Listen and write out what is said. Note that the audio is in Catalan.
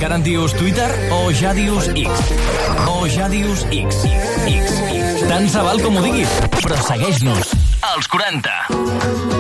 Encara en dius Twitter o ja dius X? O ja dius X. Tant se val com ho diguis, però segueix-nos. Els 40.